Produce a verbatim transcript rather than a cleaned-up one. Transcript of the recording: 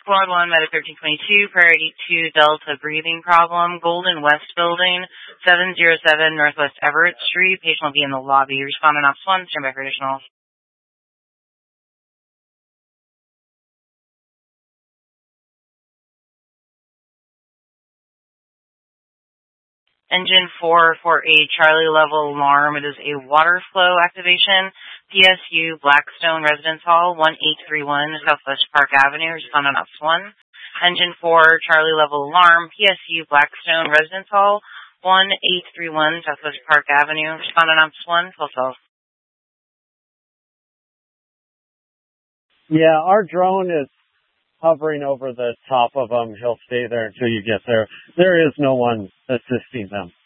Squad one, Meta thirteen twenty-two, Priority two, Delta breathing problem, Golden West Building, seven oh seven Northwest Everett Street. Patient will be in the lobby. Respond on Ops one, stand by for additional. Engine four for a Charlie level alarm. It is a water flow activation. P S U Blackstone Residence Hall, one eight three one Southwest Park Avenue. Respond on Ops one. Engine four Charlie level alarm. P S U Blackstone Residence Hall, one eight three one Southwest Park Avenue. Respond on Ops one. Full self. Yeah, our drone is hovering over the top of them. He'll stay there until you get there. There is no one assisting them.